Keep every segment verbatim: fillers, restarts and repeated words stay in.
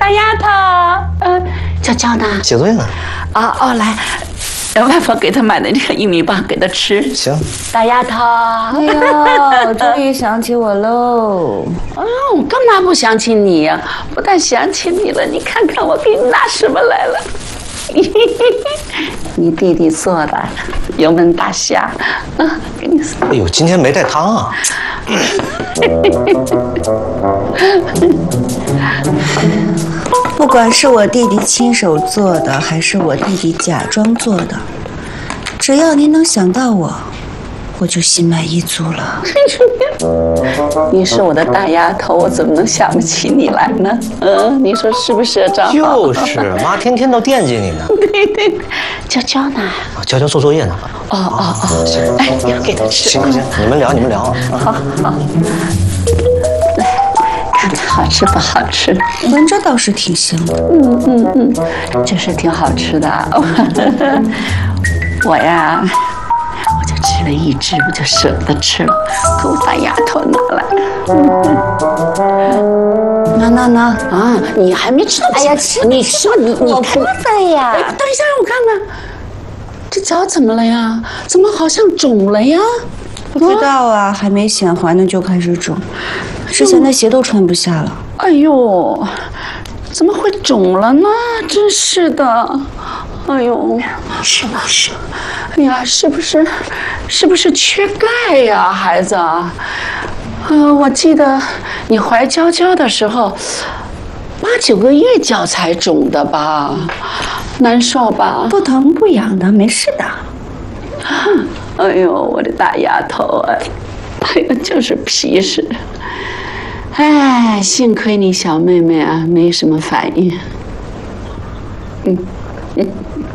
大丫头，呃，娇娇呢？ 写作业呢。 啊哦，来，外婆给她买的这个玉米棒给她吃。 行。 大丫头， 哎呦，终于想起我喽！ 啊，我干嘛不想起你呀？不但想起你了，你看看我给你拿什么来了。你弟弟做的油焖大虾，啊，给你送。 哎呦，今天没带汤啊。 不管是我弟弟亲手做的，还是我弟弟假装做的，只要您能想到我，我就心满意足了。 你是我的大丫头，我怎么能想不起你来呢？嗯，你说是不是，张浩？就是妈天天都惦记你呢。 对对，娇娇呢？ 啊，娇娇做作业呢。 哦哦哦，行，哎，你要给她吃。 行行，你们聊你们聊。 好好。来，看看好吃不好吃？ 闻着倒是挺香的。 嗯嗯嗯，就是挺好吃的。我呀。吃了一只，我就舍不得吃了，给我大丫头拿来。 拿拿拿啊！你还没吃？ 哎呀，吃！ 你说你你看的呀！ 哎，等一下，让我看看，这脚怎么了呀？怎么好像肿了呀？ 不知道啊，还没显还呢就开始肿，之前的鞋都穿不下了。 哎呦，怎么会肿了呢？真是的。哎呦， 是不是？ 哎呀，是不是，是不是缺钙呀，孩子？啊、呃，我记得你怀娇娇的时候，八九个月脚才肿的吧？难受吧？ 不疼不痒的，没事的。 哎呦，我的大丫头啊，哎呀，就是皮实。哎，幸亏你小妹妹啊，没什么反应。嗯嗯。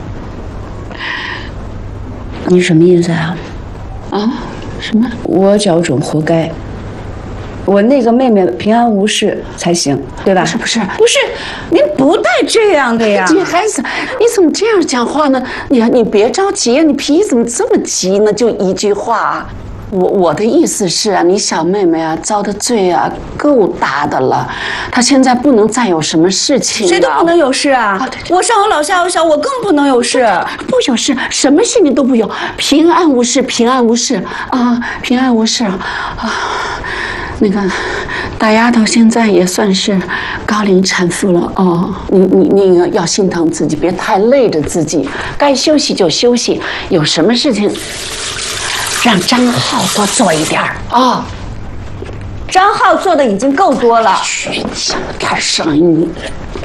你什么意思啊？ 啊？什么？ 我脚肿活该，我那个妹妹平安无事才行，对吧？ 不是不是不是，您不带这样的呀！ 你孩子，你怎么这样讲话呢？你你别着急呀，你脾气怎么这么急呢？就一句话。我我的意思是啊，你小妹妹啊，遭的罪啊够大的了，她现在不能再有什么事情了。 谁都不能有事啊！啊对对我上有老下有小，我更不能有事。 不有事，什么事情都不有，平安无事，平安无事啊，平安无事啊。那个大丫头现在也算是高龄产妇了哦，你你你要心疼自己，别太累着自己，该休息就休息，有什么事情。让张浩多做一点儿啊！哦、 张浩做的已经够多了。 嘘，你小点声音。